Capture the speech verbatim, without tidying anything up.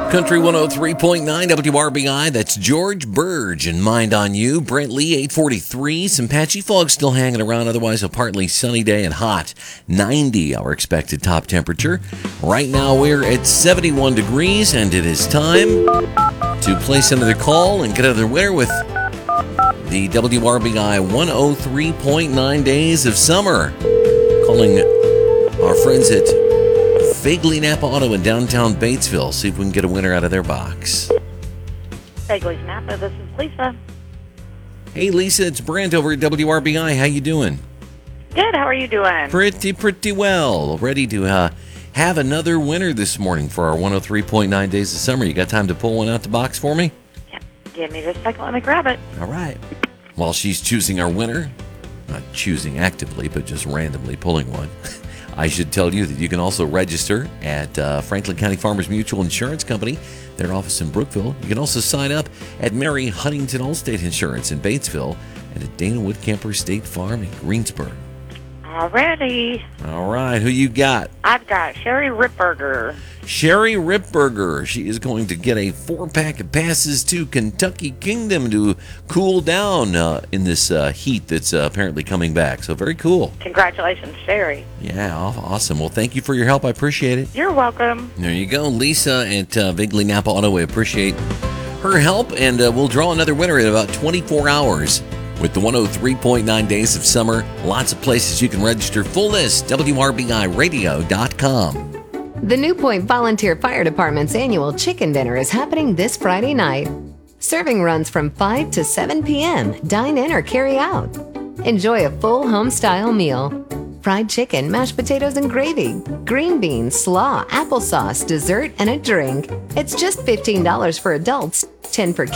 Country one oh three point nine W R B I, that's George Burge and Mind on You. Brent Lee, eight forty-three. Some patchy fog still hanging around, otherwise a partly sunny day and hot. ninety our expected top temperature. Right now we're at seventy-one degrees, and it is time to place another call and get another winner with the W R B I one oh three point nine Days of Summer. Calling our friends at Vaguely Napa Auto in downtown Batesville. See if we can get a winner out of their box. Vaguely Napa, this is Lisa. Hey Lisa, it's Brent over at W R B I. How you doing? Good, how are you doing? Pretty, pretty well. Ready to uh, have another winner this morning for our one oh three point nine Days of Summer. You got time to pull one out the box for me? Yeah, give me just a second, let me grab it. All right. While she's choosing our winner, not choosing actively, but just randomly pulling one, I should tell you that you can also register at uh, Franklin County Farmers Mutual Insurance Company, their office in Brookville. You can also sign up at Mary Huntington Allstate Insurance in Batesville and at Dana Woodcamper State Farm in Greensburg. Alrighty. All right, who you got? I've got Sherry Ripberger. Sherry Ripberger. She is going to get a four-pack of passes to Kentucky Kingdom to cool down uh, in this uh, heat that's uh, apparently coming back. So very cool. Congratulations, Sherry. Yeah, aw- awesome. Well, thank you for your help. I appreciate it. You're welcome. There you go. Lisa at uh, Vaguely Napa Auto. We appreciate her help, and uh, we'll draw another winner in about twenty-four hours with the one oh three point nine Days of Summer. Lots of places you can register. Full list, W R B I radio dot com. The New Point Volunteer Fire Department's annual chicken dinner is happening this Friday night. Serving runs from five to seven p.m. Dine in or carry out. Enjoy a full home-style meal. Fried chicken, mashed potatoes and gravy, green beans, slaw, applesauce, dessert, and a drink. It's just fifteen dollars for adults, ten dollars for